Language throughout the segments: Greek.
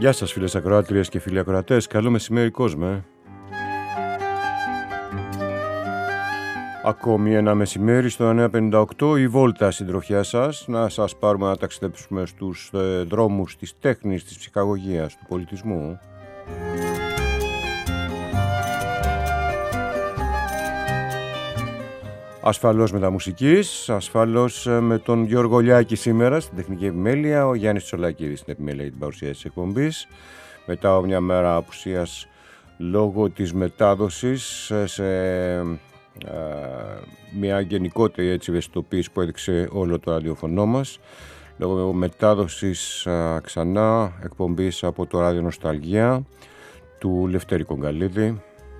Γεια σας φίλες ακροάτριες και φίλοι ακροατές, καλό μεσημέρι κόσμε. Ακόμη ένα μεσημέρι στο 958 η βόλτα συντροφιά σας, να σας πάρουμε να ταξιδέψουμε στους δρόμους της τέχνης, της ψυχαγωγίας, του πολιτισμού. Ασφαλώς με τα μουσικής, ασφαλώς με τον Γιώργο Λιάκη σήμερα στην τεχνική επιμέλεια, ο Γιάννης Τσολάκης στην επιμέλεια για την παρουσίαση της εκπομπής. Μετά μια μέρα απουσίας λόγω της μετάδοσης σε μια γενικότερη ευαισθητοποίηση που έδειξε όλο το ραδιοφωνό μας, λόγω μετάδοσης ξανά εκπομπής από το Ράδιο Νοσταλγία του Λευτέρη Κογκαλίδη.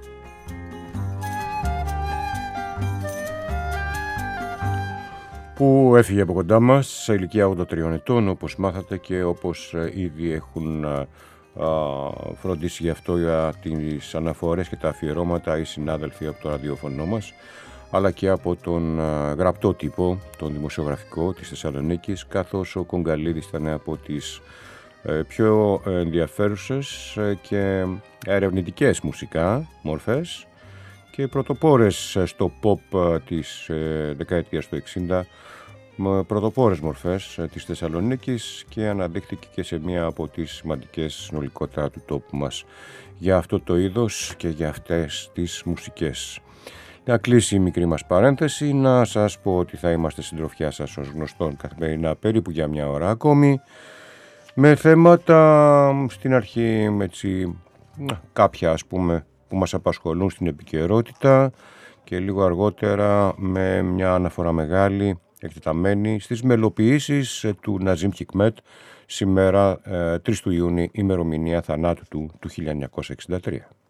Που έφυγε από κοντά μας σε ηλικία 83 ετών, όπως μάθατε και όπως ήδη έχουν φροντίσει γι' αυτό για τις αναφορές και τα αφιερώματα οι συνάδελφοι από το ραδιόφωνο μας, αλλά και από τον γραπτό τύπο, τον δημοσιογραφικό της Θεσσαλονίκης, καθώς ο Κογκαλίδης ήταν από τις πιο ενδιαφέρουσες και ερευνητικές μουσικά μορφές και πρωτοπόρες στο pop της δεκαετίας του 60, με πρωτοπόρες μορφές της Θεσσαλονίκης, και αναδείχθηκε και σε μία από τις σημαντικές συνολικότερα του τόπου μας για αυτό το είδος και για αυτές τις μουσικές. Να κλείσει η μικρή μας παρένθεση, να σας πω ότι θα είμαστε συντροφιά σας ως γνωστόν καθημερινά περίπου για μια ώρα ακόμη, με θέματα στην αρχή με κάποια ας πούμε που μας απασχολούν στην επικαιρότητα, και λίγο αργότερα με μια αναφορά μεγάλη εκτεταμένη στις μελοποιήσεις του Ναζίμ Χικμέτ, σήμερα 3 του Ιούνιου, ημερομηνία θανάτου του 1963.